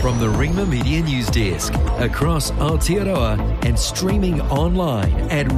from the Rima Media News Desk, across Aotearoa and streaming online at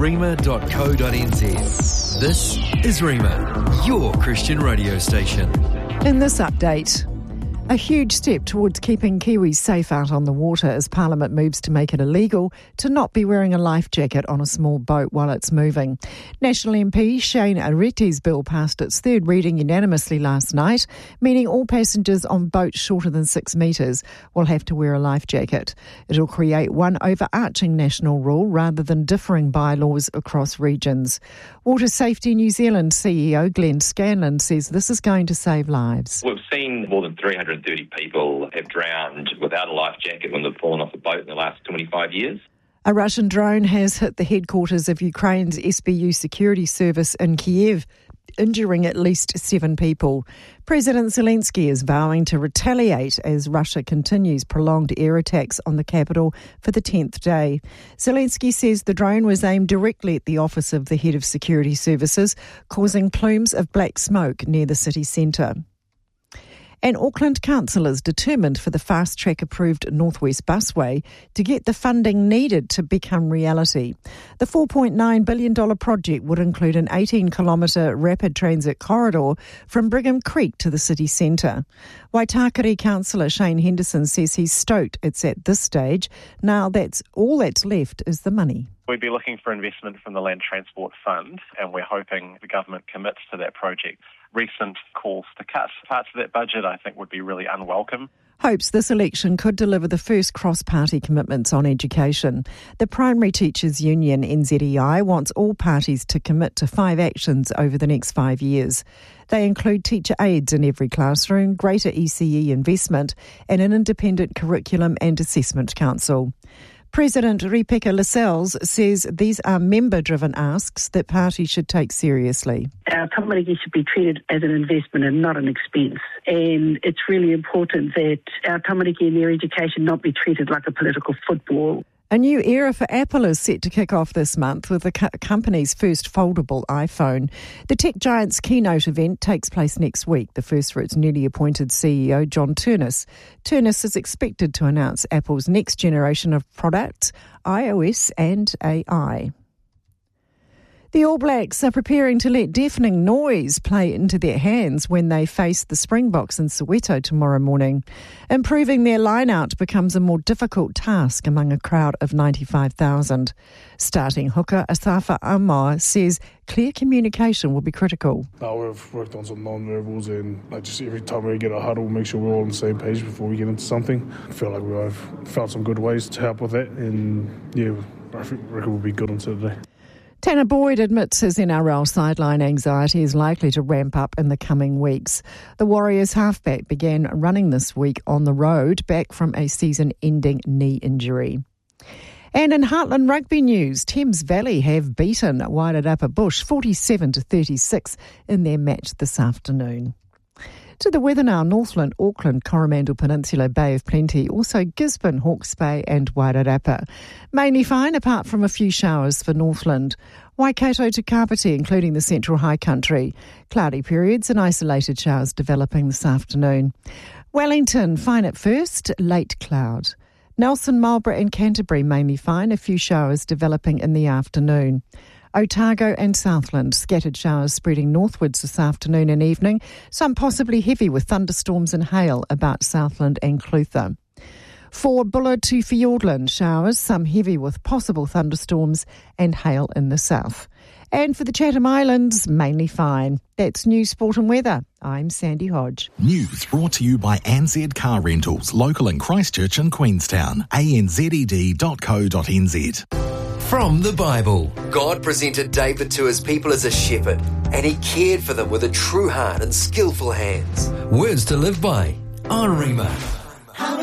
rima.co.nz. This is Rima, your Christian radio station. In this update, a huge step towards keeping Kiwis safe out on the water as Parliament moves to make it illegal to not be wearing a life jacket on a small boat while it's moving. National MP Shane Arete's bill passed its third reading unanimously last night, meaning all passengers on boats shorter than 6 metres will have to wear a life jacket. It'll create one overarching national rule rather than differing bylaws across regions. Water Safety New Zealand CEO Glenn Scanlon says this is going to save lives. We've seen more than 330 people have drowned without a life jacket when they've fallen off a boat in the last 25 years. A Russian drone has hit the headquarters of Ukraine's SBU security service in Kiev, injuring at least 7 people. President Zelensky is vowing to retaliate as Russia continues prolonged air attacks on the capital for the 10th day. Zelensky says the drone was aimed directly at the office of the head of security services, causing plumes of black smoke near the city centre. And Auckland councillors determined for the fast-track approved Northwest Busway to get the funding needed to become reality. The $4.9 billion project would include an 18-kilometre rapid transit corridor from Brigham Creek to the city centre. Waitakere councillor Shane Henderson says he's stoked it's at this stage. Now that's all that's left is the money. We'd be looking for investment from the Land Transport Fund, and we're hoping the government commits to that project. Recent calls to cut parts of that budget, I think, would be really unwelcome. Hopes this election could deliver the first cross-party commitments on education. The Primary Teachers Union, NZEI, wants all parties to commit to 5 actions over the next 5 years. They include teacher aides in every classroom, greater ECE investment, and an independent curriculum and assessment council. President Rebecca Lascelles says these are member-driven asks that parties should take seriously. Our tamariki should be treated as an investment and not an expense. And it's really important that our tamariki and their education not be treated like a political football. A new era for Apple is set to kick off this month with the company's first foldable iPhone. The tech giant's keynote event takes place next week, the first for its newly appointed CEO, John Turnus. Turnus is expected to announce Apple's next generation of products, iOS and AI. The All Blacks are preparing to let deafening noise play into their hands when they face the Springboks in Soweto tomorrow morning. Improving their line-out becomes a more difficult task among a crowd of 95,000. Starting hooker Asafa Amar says clear communication will be critical. We've worked on some non-verbals and just every time we get a huddle, make sure we're all on the same page before we get into something. I feel like we've found some good ways to help with that, and I reckon we'll be good on Saturday. Tanner Boyd admits his NRL sideline anxiety is likely to ramp up in the coming weeks. The Warriors halfback began running this week on the road, back from a season-ending knee injury. And in Heartland rugby news, Thames Valley have beaten Wairarapa Bush 47-36 in their match this afternoon. To the weather now, Northland, Auckland, Coromandel Peninsula, Bay of Plenty, also Gisborne, Hawke's Bay and Wairarapa. Mainly fine apart from a few showers for Northland. Waikato to Kapiti, including the central high country. Cloudy periods and isolated showers developing this afternoon. Wellington, fine at first, late cloud. Nelson, Marlborough and Canterbury, mainly fine, a few showers developing in the afternoon. Otago and Southland, scattered showers spreading northwards this afternoon and evening, some possibly heavy with thunderstorms and hail about Southland and Clutha. For Buller to Fiordland, showers, some heavy with possible thunderstorms and hail in the south. And for the Chatham Islands, mainly fine. That's news, sport and weather. I'm Sandy Hodge. News brought to you by ANZ Car Rentals, local in Christchurch and Queenstown. anzed.co.nz. From the Bible. God presented David to his people as a shepherd, and he cared for them with a true heart and skillful hands. Words to live by on Rima.